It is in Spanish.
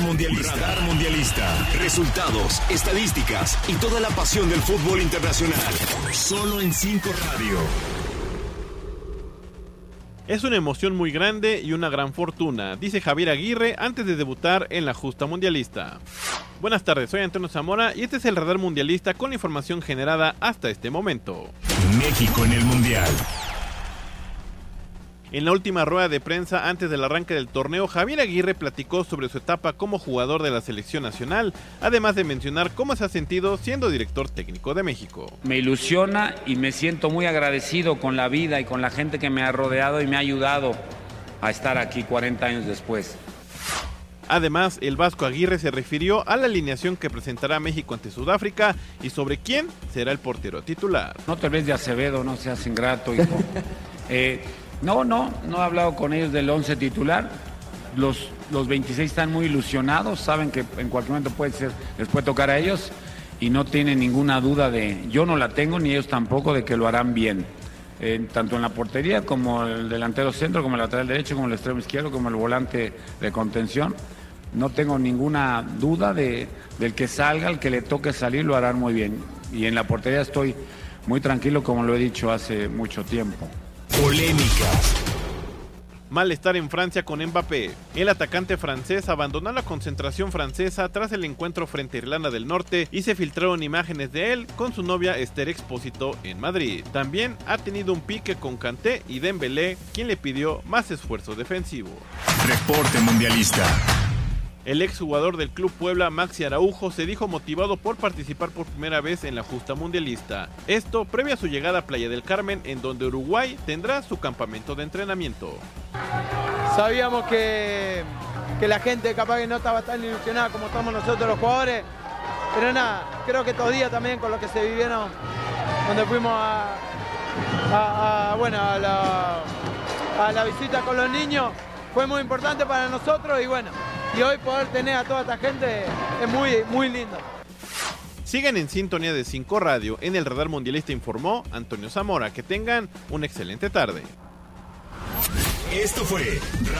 Mundialista. Radar Mundialista. Resultados, estadísticas y toda la pasión del fútbol internacional. Solo en 5 Radio. Es una emoción muy grande y una gran fortuna, dice Javier Aguirre antes de debutar en la justa mundialista. Buenas tardes, soy Antonio Zamora y este es el Radar Mundialista con la información generada hasta este momento. México en el Mundial. En la última rueda de prensa antes del arranque del torneo, Javier Aguirre platicó sobre su etapa como jugador de la selección nacional, además de mencionar cómo se ha sentido siendo director técnico de México. Me ilusiona y me siento muy agradecido con la vida y con la gente que me ha rodeado y me ha ayudado a estar aquí 40 años después. Además, el Vasco Aguirre se refirió a la alineación que presentará México ante Sudáfrica y sobre quién será el portero titular. No te ves de Acevedo, no seas ingrato, hijo. No he hablado con ellos del 11 titular. Los 26 están muy ilusionados, saben que en cualquier momento les puede tocar a ellos y no tienen ninguna duda yo no la tengo ni ellos tampoco, de que lo harán bien. Tanto en la portería como el delantero centro, como el lateral derecho, como el extremo izquierdo, como el volante de contención. No tengo ninguna duda del que salga, el que le toque salir, lo harán muy bien. Y en la portería estoy muy tranquilo, como lo he dicho hace mucho tiempo. Polémicas. Malestar en Francia con Mbappé. El atacante francés abandonó la concentración francesa tras el encuentro frente a Irlanda del Norte y se filtraron imágenes de él con su novia Esther Expósito en Madrid. También ha tenido un pique con Kanté y Dembélé, quien le pidió más esfuerzo defensivo. Reporte Mundialista. El exjugador del Club Puebla, Maxi Araujo, se dijo motivado por participar por primera vez en la justa mundialista. Esto previo a su llegada a Playa del Carmen, en donde Uruguay tendrá su campamento de entrenamiento. Sabíamos que la gente capaz que no estaba tan ilusionada como estamos nosotros los jugadores, pero nada, creo que estos días también con lo que se vivieron, donde fuimos a la visita con los niños, fue muy importante para nosotros y bueno. Y hoy poder tener a toda esta gente es muy, muy lindo. Sigan en sintonía de 5 Radio. En el Radar Mundialista informó Antonio Zamora. Que tengan una excelente tarde. Esto fue